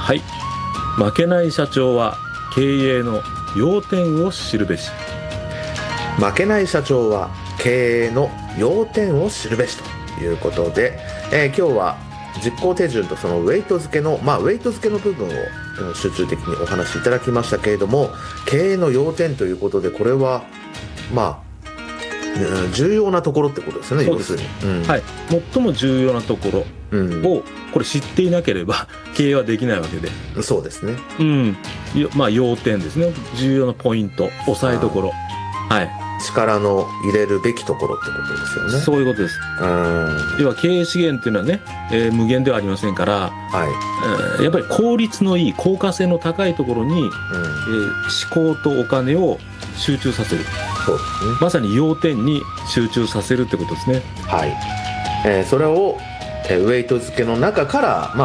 はい。負けない社長は経営の要点を知るべし。 負けない社長は経営の要点を知るべしということで、今日は実行手順とそのウェイト付けの、ウェイト付けの部分を集中的にお話しいただきましたけれども、経営の要点ということで、これは重要なところってことですよね。要するに、 はい、最も重要なところを、これ知っていなければ経営はできないわけで、 そうですね。 要点ですね。重要なポイント、押さえどころ、はい、 力の入れるべきところってことですよね。 そういうことです。要は経営資源っていうのはね、無限ではありませんから、やっぱり効率のいい、効果性の高いところに、思考とお金を集中させる。 そうですね。 まさに要点に集中させるってことですね。 はい。それを、ウェイト付けの中から、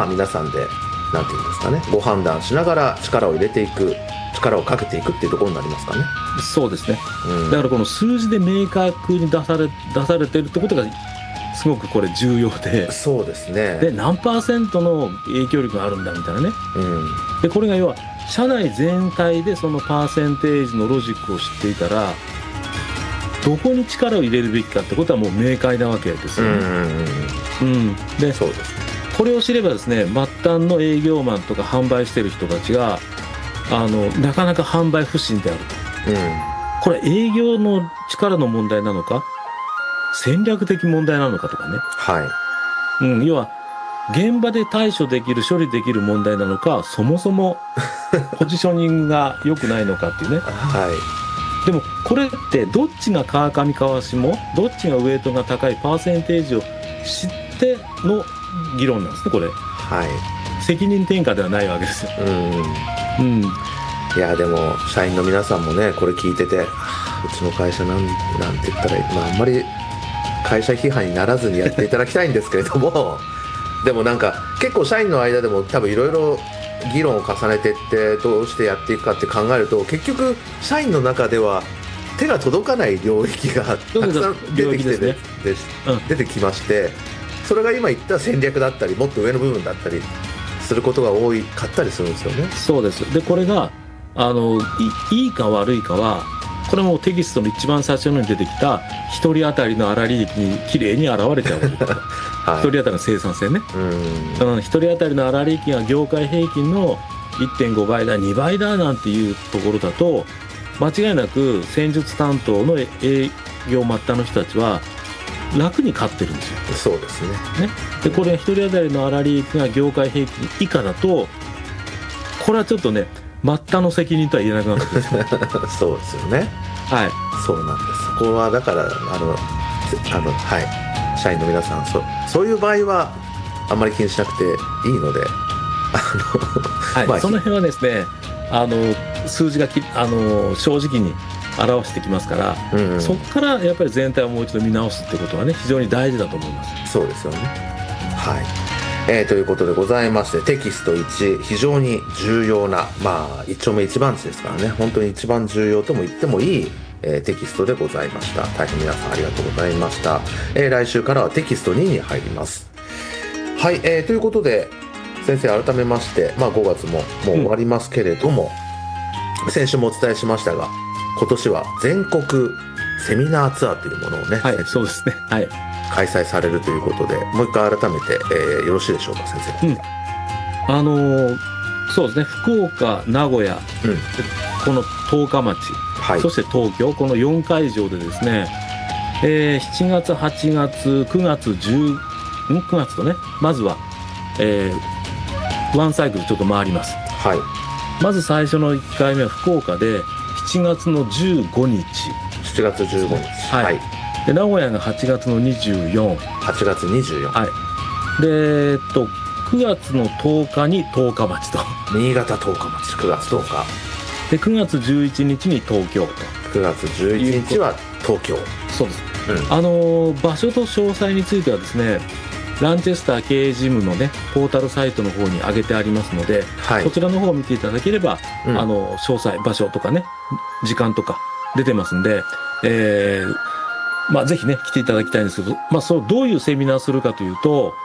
皆さんでなんていうんですかね、ご判断しながら力を入れていく、力をかけていくっていうところになりますかね。 そうですね。だからこの数字で明確に出されてるってことがすごくこれ重要で、 そうですね。 で何%の影響力があるんだみたいなね。でこれが要は社内全体でそのパーセンテージのロジックを知っていたら、どこに力を入れるべきかってことはもう明快なわけですよね。でそうですね。 これを知ればですね、末端の営業マンとか販売してる人たちがなかなか販売不振であると、これ営業の力の問題なのか、戦略的問題なのかとかね、要は現場で対処できる、処理できる問題なのか、そもそもポジショニングが良くないのかっていうね。でもこれってどっちが川上川下、どっちがウエイトが高いパーセンテージを知っての議論なんですね、これ。責任転嫁ではないわけですよ。 いやでも社員の皆さんもね、これ聞いてて、うちの会社なんて言ったらいい、あんまり会社批判にならずにやっていただきたいんですけれどもでもなんか結構社員の間でも多分いろいろ議論を重ねていって、どうしてやっていくかって考えると、結局社員の中では手が届かない領域がたくさん出てきまして、それが今言った戦略だったり、もっと上の部分だったりすることが多かったりするんですよね。 そうです。でこれがいいか悪いかは、これもテキストの一番最初に出てきた1人当たりの粗利益にきれいに現れちゃうわけです1人当たりの生産性ね。1人当たりの粗利益が業界平均の 1.5 倍だ2倍だなんていうところだと、間違いなく戦術担当の営業末端の人たちは楽に勝ってるんですよ。 そうですね。 でこれ1人当たりの粗利益が業界平均以下だと、これはちょっとね、末端の責任とは言えなくなってくるんですよそうですよね。そうなんです。そこはだから社員の皆さん、そういう場合はあんまり気にしなくていいので、 その辺はですね、数字が正直に表してきますから、そこからやっぱり全体をもう一度見直すってことはね、非常に大事だと思います。 そうですよね。ということでございまして、テキスト1、非常に重要な、一丁目一番地ですからね、本当に一番重要とも言ってもいい、テキストでございました。大変皆さんありがとうございました。来週からはテキスト2に入ります。ということで先生、改めまして、5月ももう終わりますけれども、先週もお伝えしましたが、今年は全国セミナーツアーというものをね、 そうですね、 開催されるということで、もう一回改めて、よろしいでしょうか、先生。 そうですね、福岡、名古屋、この十日町、そして東京、この4会場でですね、7月、8月、9月、9月とね、まずは、ワンサイクルちょっと回ります。まず最初の1回目は福岡で7月の15日。 7月15日。 で名古屋が8月の24。 8月24。 で9月の10日に十日町と。 新潟十日町、9月10日。 で9月11日に東京と。 9月11日は東京。 そうです。場所と詳細についてはですね、ランチェスター経営ジムのねポータルサイトの方に上げてありますので、そちらの方を見ていただければ、詳細、場所とかね、時間とか出てますんで、ぜひね来ていただきたいんですけど、どういうセミナーするかというと、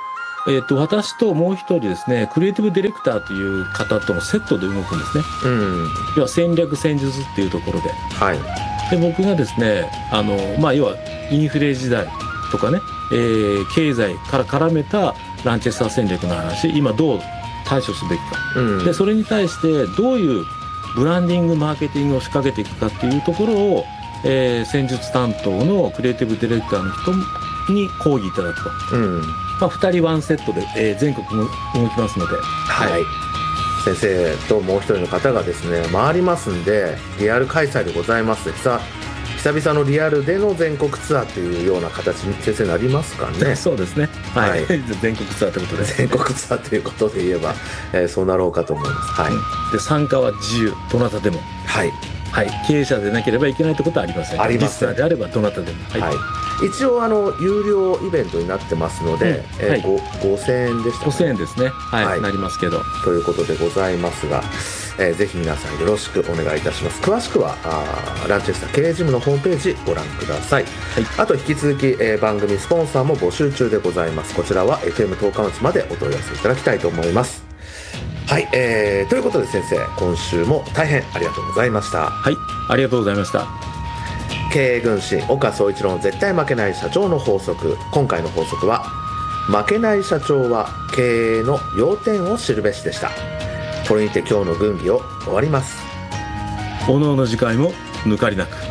私ともう一人ですね、クリエイティブディレクターという方とのセットで動くんですね。要は戦略戦術っていうところで。 はい。 で、僕がですね、要はインフレ時代とかね、経済から絡めたランチェスター戦略の話、今どう対処すべきか。で、それに対してどういうブランディング、マーケティングを仕掛けていくかっていうところを、戦術担当のクリエイティブディレクターの人に講義いただくと。2人ワンセットで、全国動きますので。 はい。先生ともう一人の方がですね、回りますんで、リアル開催でございます。久々のリアルでの全国ツアーというような形に先生なりますかね。 そうですね。はい。全国ツアーということで。 全国ツアーということで言えば、そうなろうかと思います。はい。 で、参加は自由、どなたでも。 はい。 はい、経営者でなければいけないということはありません。 ありません。 リスナーであればどなたでも。 はい。一応有料イベントになってますので、5000円でした、ね。 5000円ですね。はい。なりますけど。 ということでございますが、ぜひ皆さんよろしくお願いいたします。詳しくはランチェスター経営ジムのホームページご覧ください。はい、あと引き続き、番組スポンサーも募集中でございます。こちらは FM 十日町までお問い合わせいただきたいと思います。はい、ということで先生、今週も大変ありがとうございました。 はい、ありがとうございました。 経営軍師岡総一郎の絶対負けない社長の法則。今回の法則は、負けない社長は経営の要点を知るべしでした。これにて今日の軍議を終わります。 おのおの次回も抜かりなく。